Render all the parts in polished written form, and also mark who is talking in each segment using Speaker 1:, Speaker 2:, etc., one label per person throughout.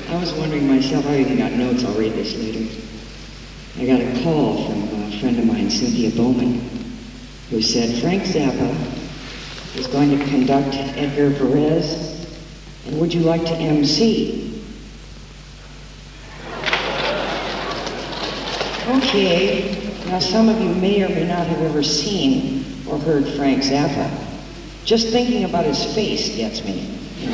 Speaker 1: I was wondering myself, I even got notes, I'll read this later. I got a call from a friend of mine, Cynthia Bowman, who said Frank Zappa is going to conduct Edgar Perez, and would you like to MC? Okay, now some of you may or may not have ever seen or heard Frank Zappa. Just thinking about his face gets me.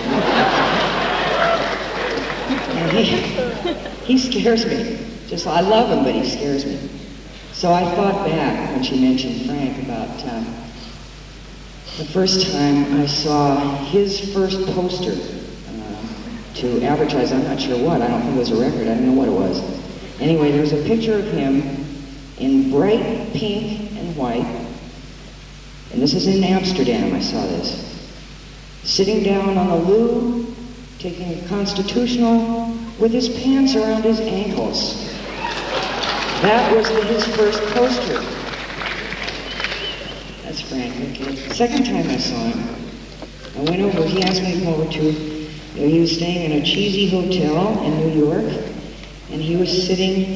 Speaker 1: He scares me. I love him, but he scares me. So I thought back when she mentioned Frank about the first time I saw his first poster to advertise, I'm not sure what, I don't think it was a record, I don't know what it was. Anyway, there was a picture of him in bright pink and white, and this is in Amsterdam, I saw this, sitting down on the loo, taking a constitutional with his pants around his ankles. That was his first poster. That's Frank, okay. Second time I saw him, I went over, he asked me to come over to, he was staying in a cheesy hotel in New York, and he was sitting